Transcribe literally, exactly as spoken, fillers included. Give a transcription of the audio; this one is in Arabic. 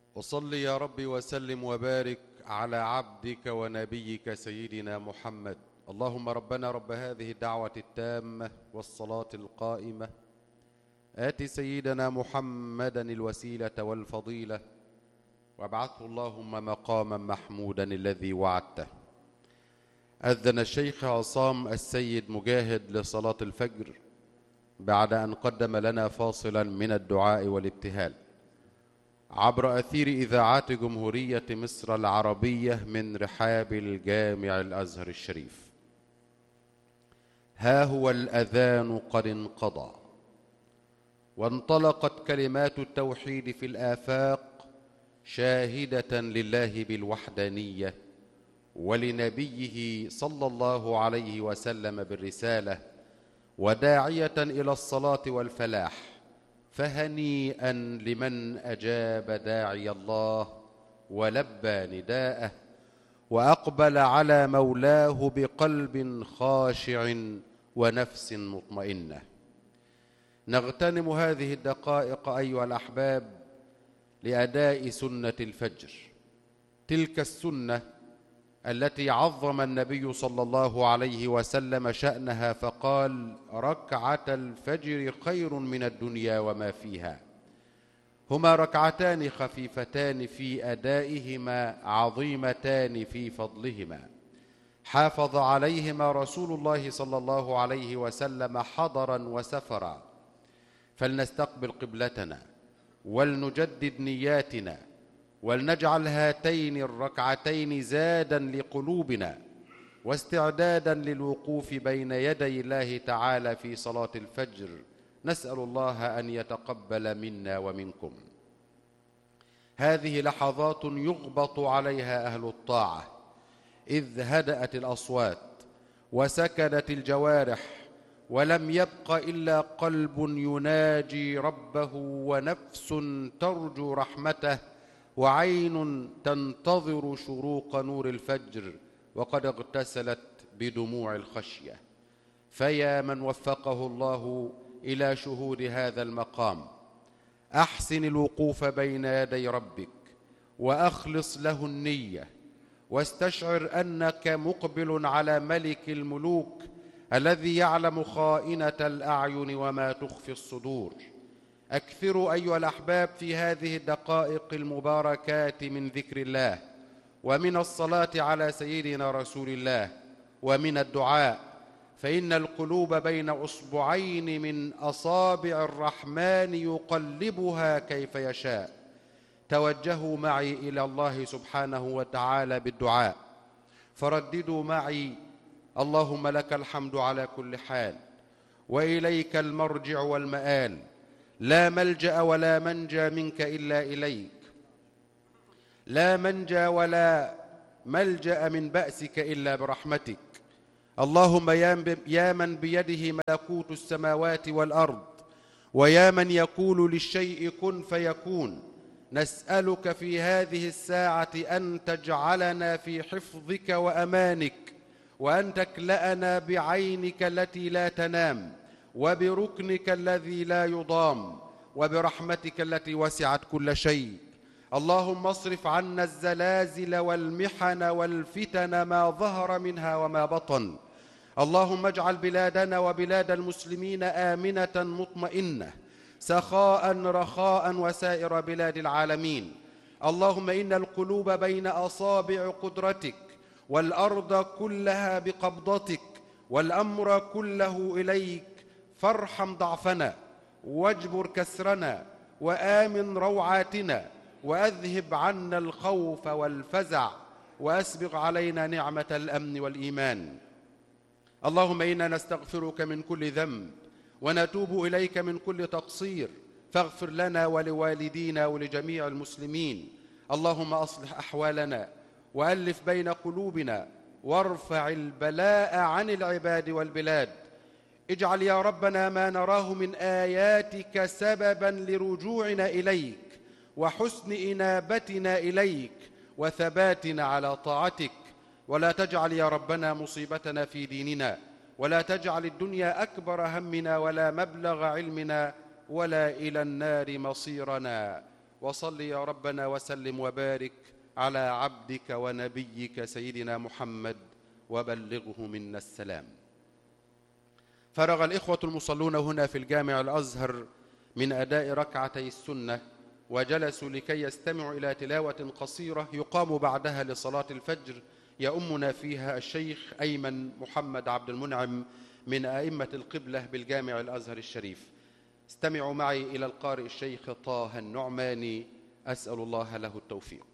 وصل يا رب وسلم وبارك على عبدك ونبيك سيدنا محمد. اللهم ربنا رب هذه الدعوة التامة والصلاة القائمة، آت سيدنا محمدا الوسيلة والفضيلة وابعثه اللهم مقاما محمودا الذي وعدته. أذن الشيخ عصام السيد مجاهد لصلاة الفجر بعد أن قدم لنا فاصلا من الدعاء والابتهال عبر أثير إذاعات جمهورية مصر العربية من رحاب الجامع الأزهر الشريف. ها هو الأذان قد انقضى، وانطلقت كلمات التوحيد في الآفاق شاهدة لله بالوحدانية ولنبيه صلى الله عليه وسلم بالرسالة، وداعية إلى الصلاة والفلاح. فهنيئا لمن أجاب داعي الله ولبى نداءه وأقبل على مولاه بقلب خاشع ونفس مطمئنة. نغتنم هذه الدقائق أيها الأحباب لأداء سنة الفجر، تلك السنة التي عظم النبي صلى الله عليه وسلم شأنها فقال: ركعة الفجر خير من الدنيا وما فيها. هما ركعتان خفيفتان في أدائهما عظيمتان في فضلهما، حافظ عليهما رسول الله صلى الله عليه وسلم حضرا وسفرا. فلنستقبل قبلتنا ولنجدد نياتنا، ولنجعل هاتين الركعتين زادا لقلوبنا واستعدادا للوقوف بين يدي الله تعالى في صلاة الفجر. نسأل الله أن يتقبل منا ومنكم. هذه لحظات يغبط عليها أهل الطاعة، إذ هدأت الأصوات وسكنت الجوارح، ولم يبق إلا قلب يناجي ربه ونفس ترجو رحمته وعين تنتظر شروق نور الفجر وقد اغتسلت بدموع الخشية. فيا من وفقه الله إلى شهود هذا المقام، أحسن الوقوف بين يدي ربك وأخلص له النية، واستشعر أنك مقبل على ملك الملوك الذي يعلم خائنة الأعين وما تخفي الصدور. أكثروا أيها الأحباب في هذه الدقائق المباركات من ذكر الله ومن الصلاة على سيدنا رسول الله ومن الدعاء، فإن القلوب بين أصبعين من أصابع الرحمن يقلبها كيف يشاء. توجهوا معي إلى الله سبحانه وتعالى بالدعاء، فرددوا معي: اللهم لك الحمد على كل حال، وإليك المرجع والمآل، لا ملجأ ولا منجى منك إلا إليك، لا منجى ولا ملجأ من بأسك إلا برحمتك. اللهم يا من بيده ملكوت السماوات والأرض، ويا من يقول للشيء كن فيكون، نسألك في هذه الساعة أن تجعلنا في حفظك وأمانك، وأن تكلأنا بعينك التي لا تنام، وبركنك الذي لا يضام، وبرحمتك التي وسعت كل شيء. اللهم اصرف عنا الزلازل والمحن والفتن ما ظهر منها وما بطن. اللهم اجعل بلادنا وبلاد المسلمين آمنة مطمئنة سخاء رخاء وسائر بلاد العالمين. اللهم إن القلوب بين أصابع قدرتك، والأرض كلها بقبضتك، والأمر كله إليك، فارحم ضعفنا واجبر كسرنا وآمن روعاتنا، وأذهب عنا الخوف والفزع، وأسبغ علينا نعمة الأمن والإيمان. اللهم إنا نستغفرك من كل ذنب ونتوب إليك من كل تقصير، فاغفر لنا ولوالدينا ولجميع المسلمين. اللهم أصلح أحوالنا وألف بين قلوبنا، وارفع البلاء عن العباد والبلاد. اجعل يا ربنا ما نراه من آياتك سببا لرجوعنا إليك وحسن إنابتنا إليك وثباتنا على طاعتك. ولا تجعل يا ربنا مصيبتنا في ديننا، ولا تجعل الدنيا أكبر همنا ولا مبلغ علمنا ولا إلى النار مصيرنا. وصل يا ربنا وسلم وبارك على عبدك ونبيك سيدنا محمد وبلغه منا السلام. فرغ الإخوة المصلون هنا في الجامع الأزهر من أداء ركعتي السنة، وجلسوا لكي يستمعوا إلى تلاوة قصيرة يقام بعدها لصلاة الفجر يؤمنا فيها الشيخ أيمن محمد عبد المنعم من أئمة القبلة بالجامع الأزهر الشريف. استمعوا معي إلى القارئ الشيخ طه النعماني، أسأل الله له التوفيق.